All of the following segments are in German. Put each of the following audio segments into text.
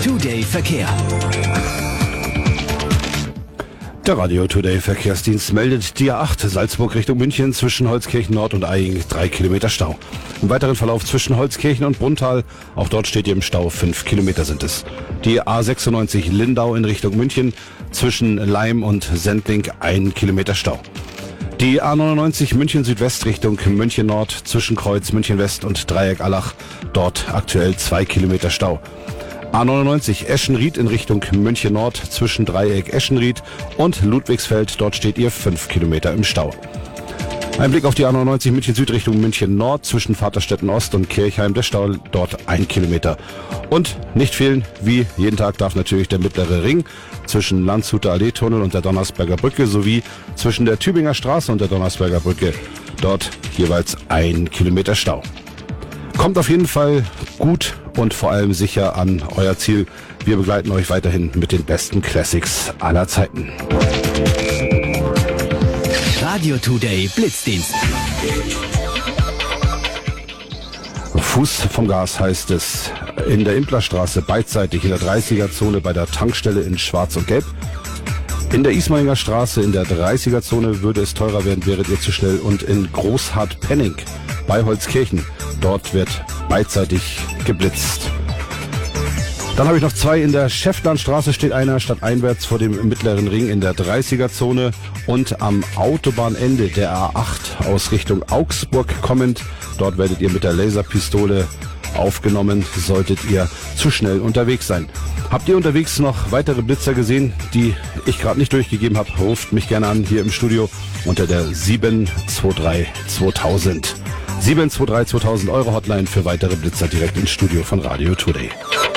Today Verkehr. Der Radio Today Verkehrsdienst meldet die A8 Salzburg Richtung München zwischen Holzkirchen Nord und Aying 3 Kilometer Stau. Im weiteren Verlauf zwischen Holzkirchen und Brunnthal, auch dort steht ihr im Stau, 5 Kilometer sind es. Die A96 Lindau in Richtung München zwischen Laim und Sendling 1 Kilometer Stau. Die A99 München Südwest Richtung München Nord zwischen Kreuz München West und Dreieck Allach, dort aktuell 2 Kilometer Stau. A99 Eschenried in Richtung München Nord zwischen Dreieck Eschenried und Ludwigsfeld, dort steht ihr 5 Kilometer im Stau. Ein Blick auf die A99 München Süd Richtung München Nord zwischen Vaterstetten Ost und Kirchheim, der Stau dort 1 Kilometer. Und nicht fehlen, wie jeden Tag darf natürlich der mittlere Ring zwischen Landshuter Allee-Tunnel und der Donnersberger Brücke sowie zwischen der Tübinger Straße und der Donnersberger Brücke, dort jeweils 1 Kilometer Stau. Kommt auf jeden Fall gut und vor allem sicher an euer Ziel. Wir begleiten euch weiterhin mit den besten Classics aller Zeiten. Radio Today Blitzdienst. Fuß vom Gas heißt es in der Implerstraße beidseitig in der 30er-Zone bei der Tankstelle in Schwarz und Gelb. In der Ismainger Straße in der 30er-Zone würde es teurer werden, wäret ihr zu schnell. Und in Großhardt-Penning bei Holzkirchen, dort wird beidseitig geblitzt. Dann habe ich noch 2 in der Schäftlarnstraße steht einer stadteinwärts vor dem mittleren Ring in der 30er-Zone und am Autobahnende der A8 aus Richtung Augsburg kommend. Dort werdet ihr mit der Laserpistole aufgenommen, solltet ihr zu schnell unterwegs sein. Habt ihr unterwegs noch weitere Blitzer gesehen, die ich gerade nicht durchgegeben habe? Ruft mich gerne an hier im Studio unter der 723 2000. 723 2000 Euro Hotline für weitere Blitzer direkt ins Studio von Radio Today.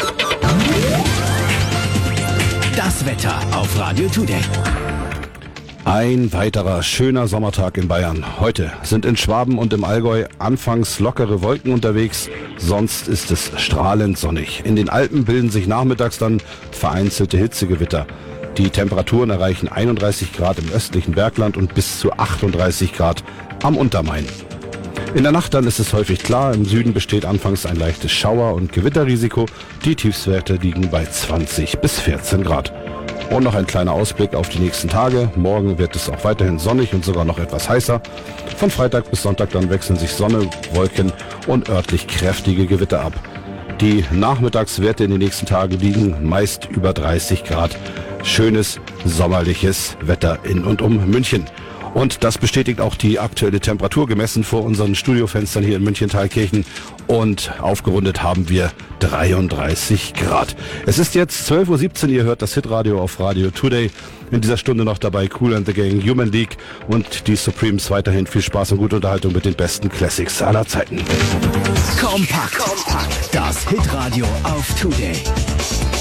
Das Wetter auf Radio Today. Ein weiterer schöner Sommertag in Bayern. Heute sind in Schwaben und im Allgäu anfangs lockere Wolken unterwegs, sonst ist es strahlend sonnig. In den Alpen bilden sich nachmittags dann vereinzelte Hitzegewitter. Die Temperaturen erreichen 31 Grad im östlichen Bergland und bis zu 38 Grad am Untermain. In der Nacht dann ist es häufig klar, im Süden besteht anfangs ein leichtes Schauer- und Gewitterrisiko. Die Tiefstwerte liegen bei 20 bis 14 Grad. Und noch ein kleiner Ausblick auf die nächsten Tage. Morgen wird es auch weiterhin sonnig und sogar noch etwas heißer. Von Freitag bis Sonntag dann wechseln sich Sonne, Wolken und örtlich kräftige Gewitter ab. Die Nachmittagswerte in den nächsten Tagen liegen meist über 30 Grad. Schönes, sommerliches Wetter in und um München. Und das bestätigt auch die aktuelle Temperatur, gemessen vor unseren Studiofenstern hier in München-Thalkirchen. Und aufgerundet haben wir 33 Grad. Es ist jetzt 12.17 Uhr, ihr hört das Hitradio auf Radio Today. In dieser Stunde noch dabei Kool and the Gang, Human League und die Supremes. Weiterhin viel Spaß und gute Unterhaltung mit den besten Classics aller Zeiten. Kompakt. Das Hitradio auf Today.